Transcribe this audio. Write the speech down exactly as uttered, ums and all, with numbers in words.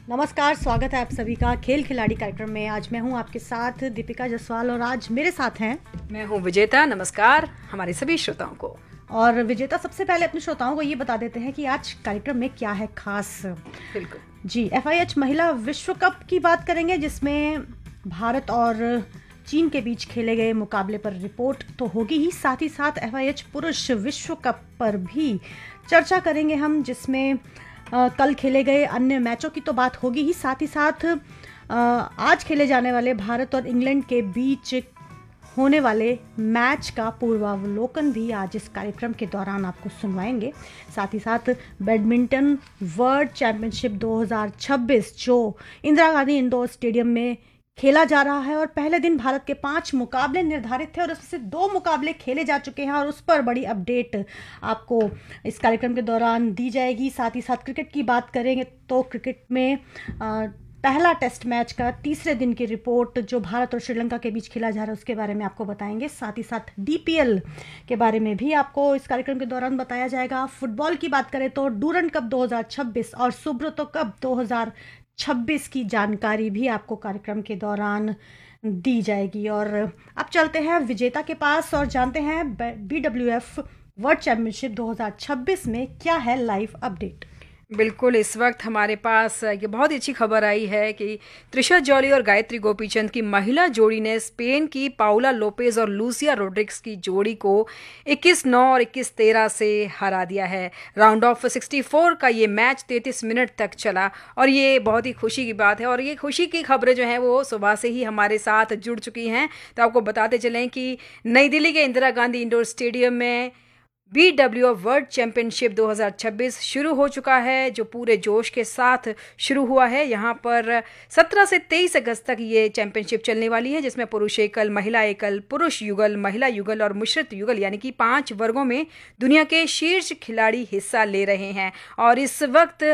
नमस्कार, स्वागत है आप सभी का खेल खिलाड़ी कार्यक्रम में। आज मैं हूं आपके साथ दीपिका जसवाल और आज मेरे साथ हैं मैं हूं विजेता। नमस्कार हमारे सभी श्रोताओं को। और विजेता, सबसे पहले अपने श्रोताओं को ये बता देते हैं कि आज कार्यक्रम में क्या है खास। बिल्कुल जी, एफ आई एच महिला विश्व कप की बात करेंगे, जिसमें भारत और चीन के बीच खेले गए मुकाबले पर रिपोर्ट तो होगी ही, साथ ही साथ एफ आई एच पुरुष विश्व कप पर भी चर्चा करेंगे हम, जिसमें आ, कल खेले गए अन्य मैचों की तो बात होगी ही, साथ ही साथ आ, आज खेले जाने वाले भारत और इंग्लैंड के बीच होने वाले मैच का पूर्वावलोकन भी आज इस कार्यक्रम के दौरान आपको सुनवाएंगे। साथ ही साथ बैडमिंटन वर्ल्ड चैंपियनशिप दो हज़ार छब्बीस जो इंदिरा गांधी इंडोर स्टेडियम में खेला जा रहा है, और पहले दिन भारत के पांच मुकाबले निर्धारित थे और उसमें से दो मुकाबले खेले जा चुके हैं और उस पर बड़ी अपडेट आपको इस कार्यक्रम के दौरान दी जाएगी। साथ ही साथ क्रिकेट की बात करेंगे तो क्रिकेट में आ, पहला टेस्ट मैच का तीसरे दिन की रिपोर्ट जो भारत और श्रीलंका के बीच खेला जा रहा है उसके बारे में आपको बताएंगे। साथ ही साथ डी पी एल के बारे में भी आपको इस कार्यक्रम के दौरान बताया जाएगा। फुटबॉल की बात करें तो डूरंड कप दो हज़ार छब्बीस और सुब्रतो कप दो हज़ार छब्बीस की जानकारी भी आपको कार्यक्रम के दौरान दी जाएगी। और अब चलते हैं विजेता के पास और जानते हैं B W F world championship दो हज़ार छब्बीस में क्या है लाइव अपडेट। बिल्कुल, इस वक्त हमारे पास ये बहुत ही अच्छी खबर आई है कि त्रिशा जॉली और गायत्री गोपीचंद की महिला जोड़ी ने स्पेन की पाउला लोपेज और लूसिया रोड्रिग्स की जोड़ी को इक्कीस नौ और इक्कीस तेरह से हरा दिया है। राउंड ऑफ चौंसठ का ये मैच तैंतीस मिनट तक चला और ये बहुत ही खुशी की बात है। और ये खुशी की खबरें जो हैं वो सुबह से ही हमारे साथ जुड़ चुकी हैं, तो आपको बताते चलें कि नई दिल्ली के इंदिरा गांधी इंडोर स्टेडियम में B W F world championship दो हज़ार छब्बीस शुरू हो चुका है, जो पूरे जोश के साथ शुरू हुआ है। यहाँ पर सत्रह से तेईस अगस्त तक ये चैंपियनशिप चलने वाली है, जिसमें पुरुष एकल, महिला एकल, पुरुष युगल, महिला युगल और मिश्रित युगल यानी कि पांच वर्गों में दुनिया के शीर्ष खिलाड़ी हिस्सा ले रहे हैं। और इस वक्त